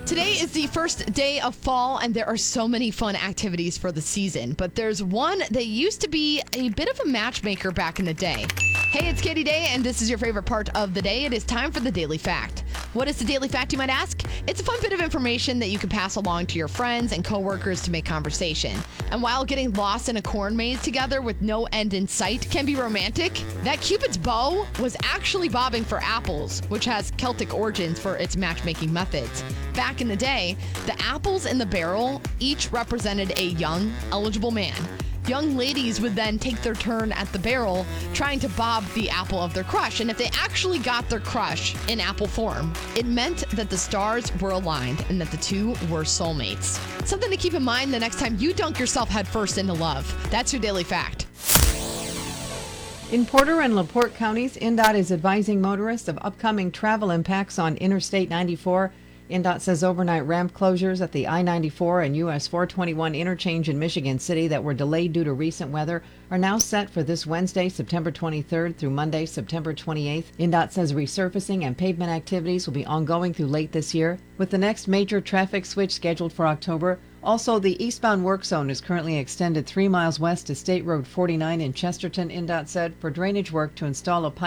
Today is the first day of fall, and there are so many fun activities for the season. But there's one that used to be a bit of a matchmaker back in the day. Hey, it's Katie Day, and this is your favorite part of the day. It is time for the Daily Fact. What is the Daily Fact, you might ask? It's a fun bit of information that you can pass along to your friends and coworkers to make conversation. And while getting lost in a corn maze together with no end in sight can be romantic, that Cupid's bow was actually bobbing for apples, which has Celtic origins for its matchmaking methods. Back in the day, the apples in the barrel each represented a young, eligible man. Young ladies would then take their turn at the barrel trying to bob the apple of their crush. And if they actually got their crush in apple form, it meant that the stars were aligned and that the two were soulmates. Something to keep in mind the next time you dunk yourself headfirst into love. That's your Daily Fact. In Porter and LaPorte counties, INDOT is advising motorists of upcoming travel impacts on Interstate 94. INDOT says overnight ramp closures at the I-94 and US 421 interchange in Michigan City that were delayed due to recent weather are now set for this Wednesday, September 23rd through Monday, September 28th. INDOT says resurfacing and pavement activities will be ongoing through late this year, with the next major traffic switch scheduled for October. Also, the eastbound work zone is currently extended 3 miles west to State Road 49 in Chesterton, INDOT said, for drainage work to install a pipe